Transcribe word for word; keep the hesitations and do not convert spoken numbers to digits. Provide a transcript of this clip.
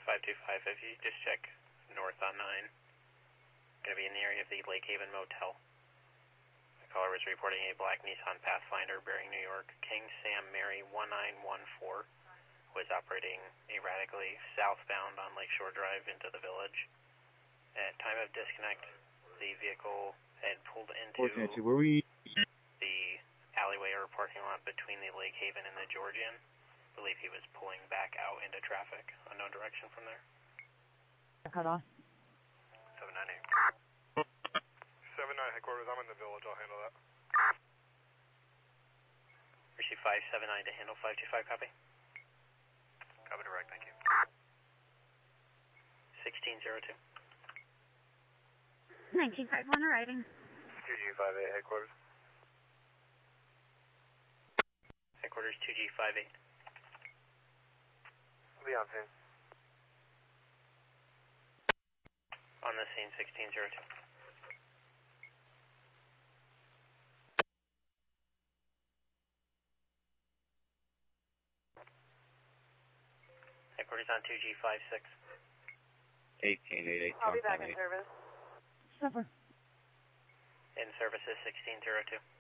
five two five, if you just check north on nine. Going to be in the area of the Lake Haven Motel. The caller was reporting a black Nissan Pathfinder bearing New York. King Sam Mary one nine one four was operating erratically southbound on Lakeshore Drive into the village. At time of disconnect, the vehicle had pulled into were we... the alleyway or parking lot between the Lake Haven and the Georgian. I believe he was pulling back out into traffic. Unknown direction from there. Cut off. seven nine eight. seven nine headquarters, I'm in the village, I'll handle that. Receive five seven nine to handle five two five, copy. Copy direct, thank you. sixteen zero two. nineteen five one arriving. two G five eight headquarters. Headquarters two G five eight. I'll be on scene. On the scene, sixteen zero two. Headquarters on two G five six. eighteen eight eight. I'll be back in service. Suffer. In service is sixteen zero two.